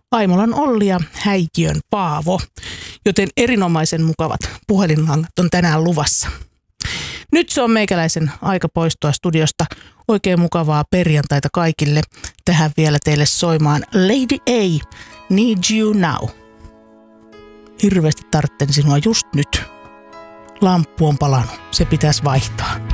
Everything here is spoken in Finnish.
Aimolan Olli ja Häikiön Paavo, joten erinomaisen mukavat puhelinlangat on tänään luvassa. Nyt se on meikäläisen aika poistua studiosta. Oikein mukavaa perjantaita kaikille. Tähän vielä teille soimaan Lady A, Need You Now. Hirveästi tarvitsen sinua just nyt. Lamppu on palannut, se pitäisi vaihtaa.